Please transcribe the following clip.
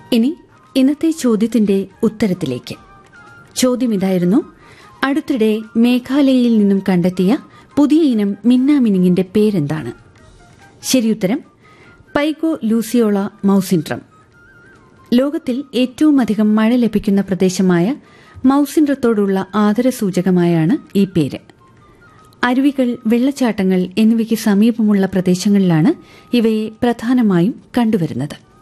ഇനി ഇന്നത്തെ ചോദ്യത്തിന്റെ ഉത്തരത്തിലേക്ക്. ചോദ്യം ഇതായിരുന്നു: അടുത്തിടെ മേഘാലയയിൽ നിന്നും കണ്ടെത്തിയ പുതിയ ഇനം മിന്നാമിനുങ്ങിന്റെ പേരെന്താണ്? ശരിയുത്തരം പൈഗോ ലൂസിയോള മൌസിൻട്രം. ലോകത്തിൽ ഏറ്റവും അധികം മഴ ലഭിക്കുന്ന പ്രദേശമായ മൌസിൻട്രത്തോടുള്ള ആദരസൂചകമായാണ് ഈ പേര്. അരുവികൾ, വെള്ളച്ചാട്ടങ്ങൾ എന്നിവയ്ക്ക് സമീപമുള്ള പ്രദേശങ്ങളിലാണ് ഇവയെ പ്രധാനമായും കണ്ടുവരുന്നത്.